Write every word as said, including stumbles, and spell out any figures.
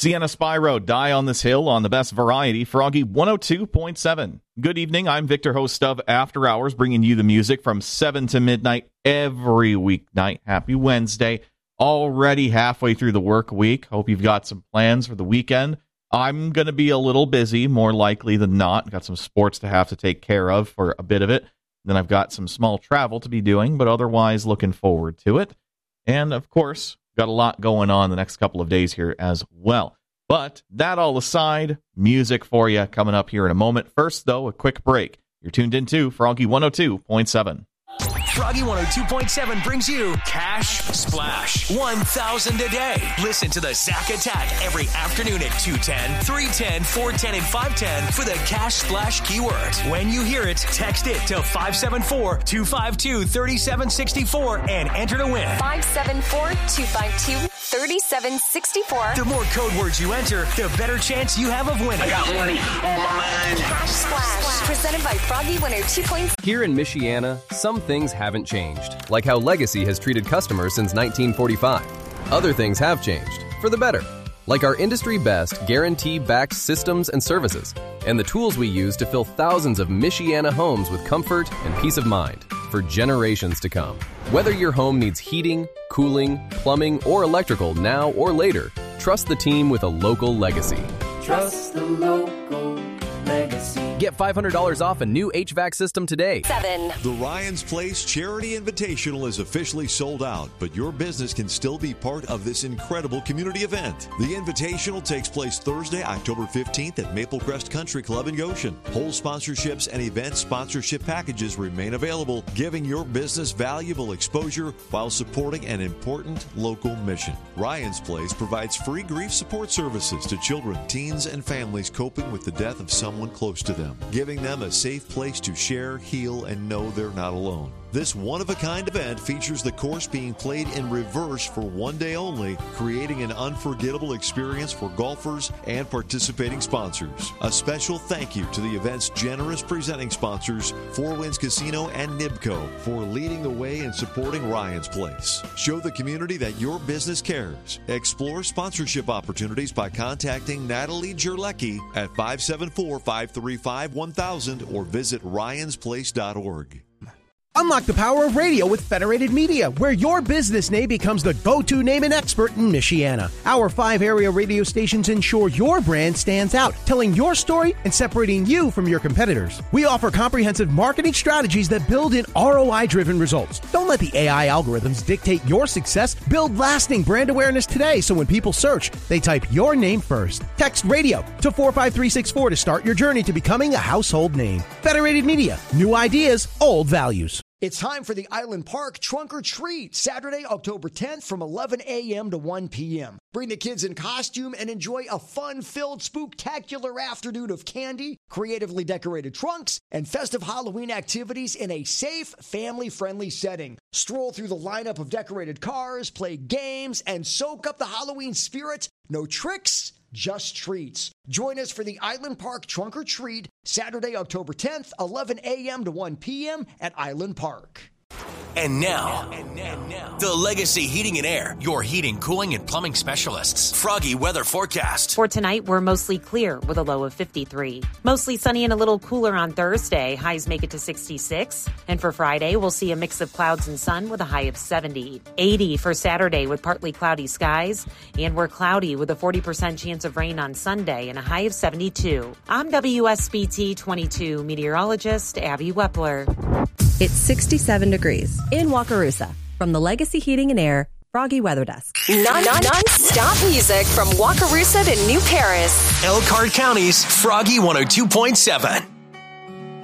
Sienna Spyro, Die on This Hill on the best variety, Froggy one oh two point seven. Good evening, I'm Victor, host of After Hours, bringing you the music from seven to midnight every weeknight. Happy Wednesday. Already halfway through the work week. Hope you've got some plans for the weekend. I'm going to be a little busy, more likely than not. Got some sports to have to take care of for a bit of it. Then I've got some small travel to be doing, but otherwise looking forward to it. And, of course, got a lot going on the next couple of days here as well. But that all aside, music for you coming up here in a moment. First, though, a quick break. You're tuned into Froggy one oh two point seven. Froggy one oh two point seven brings you Cash Splash. one thousand a day. Listen to the Zack Attack every afternoon at two ten, three ten, four ten, and five ten for the Cash Splash keyword. When you hear it, text it to five seven four, two five two, three seven six four and enter to win. five seven four, two five two, three seven six four. The more code words you enter, the better chance you have of winning. I got money on my mind. Cash Splash. Presented by Froggy one oh two point seven. Here in Michiana, some things haven't changed, like how Legacy has treated customers since nineteen forty-five. Other things have changed, for the better, like our industry-best guarantee-backed systems and services, and the tools we use to fill thousands of Michiana homes with comfort and peace of mind for generations to come. Whether your home needs heating, cooling, plumbing, or electrical now or later, trust the team with a local Legacy. Trust the local Legacy. Get five hundred dollars off a new H V A C system today. Seven. The Ryan's Place Charity Invitational is officially sold out, but your business can still be part of this incredible community event. The Invitational takes place Thursday, October fifteenth at Maple Crest Country Club in Goshen. Whole sponsorships and event sponsorship packages remain available, giving your business valuable exposure while supporting an important local mission. Ryan's Place provides free grief support services to children, teens, and families coping with the death of someone close to them, giving them a safe place to share, heal, and know they're not alone. This one-of-a-kind event features the course being played in reverse for one day only, creating an unforgettable experience for golfers and participating sponsors. A special thank you to the event's generous presenting sponsors, Four Winds Casino and Nibco, for leading the way in supporting Ryan's Place. Show the community that your business cares. Explore sponsorship opportunities by contacting Natalie Jerlecki at five seven four, five three five, one thousand or visit ryans place dot org. Unlock the power of radio with Federated Media, where your business name becomes the go-to name and expert in Michiana. Our five area radio stations ensure your brand stands out, telling your story and separating you from your competitors. We offer comprehensive marketing strategies that build in R O I-driven results. Don't let the A I algorithms dictate your success. Build lasting brand awareness today so when people search, they type your name first. Text radio to four five three six four to start your journey to becoming a household name. Federated Media, new ideas, old values. It's time for the Island Park Trunk or Treat, Saturday, October tenth from eleven a.m. to one p.m. Bring the kids in costume and enjoy a fun-filled, spooktacular afternoon of candy, creatively decorated trunks, and festive Halloween activities in a safe, family-friendly setting. Stroll through the lineup of decorated cars, play games, and soak up the Halloween spirit. No tricks, just treats. Join us for the Island Park Trunk or Treat, Saturday, October tenth, eleven a.m. to one p.m. at Island Park. And now, and now, the Legacy Heating and Air, your heating, cooling, and plumbing specialists. Froggy weather forecast. For tonight, we're mostly clear with a low of fifty-three. Mostly sunny and a little cooler on Thursday. Highs make it to sixty-six. And for Friday, we'll see a mix of clouds and sun with a high of seventy. eighty for Saturday with partly cloudy skies. And we're cloudy with a forty percent chance of rain on Sunday and a high of seventy-two. I'm W S B T twenty-two meteorologist Abby Wepler. It's sixty-seven degrees in Wakarusa. From the Legacy Heating and Air Froggy Weather Desk. Non, non, non-stop music from Wakarusa to New Paris. Elkhart County's Froggy one oh two point seven.